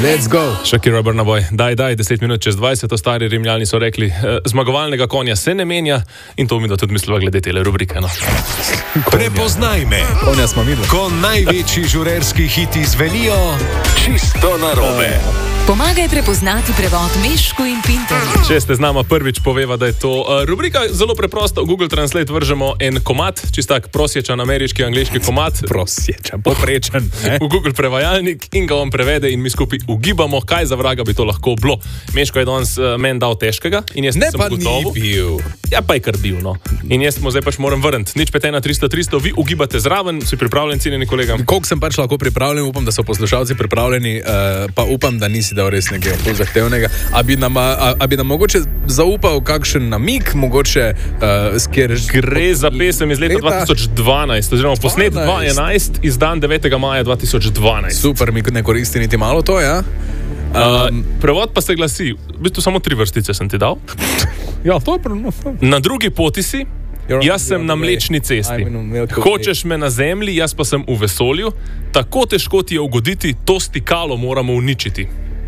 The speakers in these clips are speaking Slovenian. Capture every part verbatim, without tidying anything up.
Let's go. Shakira Bernaboj, daj, daj, deset minut čez dvajset, stari Rimljani so rekli, eh, zmagovalnega konja se ne menja in to mi da tudi mislila glede tele rubrike. No. Prepoznaj me, Konja smo videli. ko največji žurerski hiti zvenijo čisto narobe. Pomagaj prepoznati prevod Mešku in Pinterju. Če ste z nama prvič, poveva, da je to uh, rubrika zelo preprosta. V Google Translate vržemo en komad, čistak prosječan ameriški, angliški komad. Prosječan, poprečen. V Google prevajalnik in ga on prevede in mi skupaj ugibamo, kaj za vraga bi to lahko bilo. Meško je danes uh, meni dal težkega in jaz Ne sem pa ni gotovo. bil. Ja, pa je kar bil, no. In jaz mu zdaj pač moram vrniti. Nič pet ena tristo tristo, vi ugibate zraven, si pripravljen, cenjeni kolega? Koliko sem pač lahko pripravljen, upam, da so poslušalci pripravljeni, uh, pa upam, da nisi dal res nekaj bolj zahtevnega. A bi nam, a, a bi nam mogoče zaupal kakšen namig, mogoče uh, skjer... Gre za pesem iz leta dva tisoč dvanajst, oziroma posnet dva tisoč enajst, izdan devetega maja dva tisoč dvanajst. Super, mi ne koristi niti malo to, ja? Um, Prevod pa se glasi, v bistvu samo tri vrstice sem ti dal. Ja, to je prav. Na drugi poti si, You're- jaz sem you're na on the way. Mlečni cesti. I'm in a Milky Way. Hočeš me na zemlji, jaz pa sem v vesolju. Tako težko ti je ugoditi, to stikalo moramo uničiti.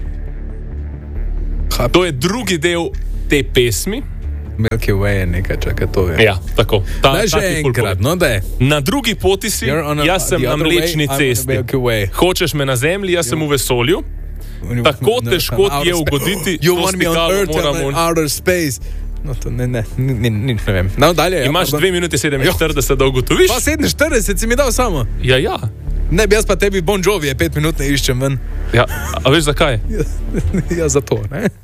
Ha. To je drugi del te pesmi. Milky Way je nekaj, čakaj, to je. Ja, tako. Ta, Daj ta še ti ful enkrat, pove. no daj. Na drugi poti si, You're on a- jaz sem the na other way, Mlečni I'm on the cesti. Milky Way. Hočeš me na zemlji, jaz sem v vesolju. Tako težko ti je ugoditi, You to want me on stikalo Earth, I'm moramo in outer space. No, to ne, ne, ne, ne, ne vem. No, dalje. Ja, Imaš pardon. dve minuti sedeminštirideset, da ugotoviš? Pa sedeminštirideset si mi dal samo. Ja, ja. Ne bi jaz pa tebi Bon Jovi, je pet minut ne iščem ven. Ja, a veš zakaj? Ja, za to, ne?